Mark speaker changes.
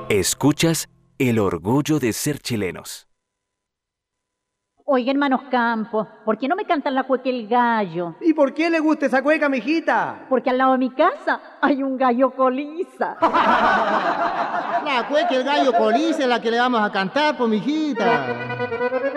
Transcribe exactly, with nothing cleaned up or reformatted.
Speaker 1: Escuchas el orgullo de ser chilenos.
Speaker 2: Oiga, hermanos Campos, ¿por qué no me cantan la cueca el gallo?
Speaker 3: ¿Y por qué le gusta esa cueca, mijita?
Speaker 2: Porque al lado de mi casa hay un gallo coliza.
Speaker 4: La cueca el gallo coliza es la que le vamos a cantar, pues, mijita.